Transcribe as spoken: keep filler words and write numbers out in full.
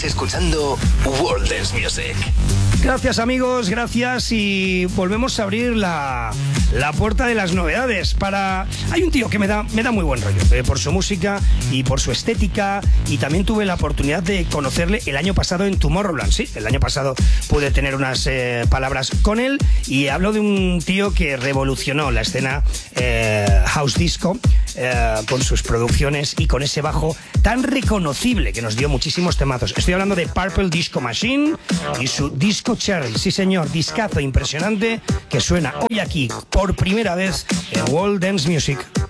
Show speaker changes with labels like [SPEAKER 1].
[SPEAKER 1] Estás escuchando World Dance Music.
[SPEAKER 2] Gracias amigos, gracias, y volvemos a abrir la, la puerta de las novedades para... Hay un tío que me da, me da muy buen rollo eh, por su música y por su estética, y también tuve la oportunidad de conocerle el año pasado en Tomorrowland. Sí, el año pasado pude tener unas eh, palabras con él, y hablo de un tío que revolucionó la escena eh, house disco eh, con sus producciones y con ese bajo tan reconocible que nos dio muchísimos temazos. Estoy hablando de Purple Disco Machine y su Disco Cherry. Sí señor, discazo impresionante que suena hoy aquí por primera vez en World Dance Music.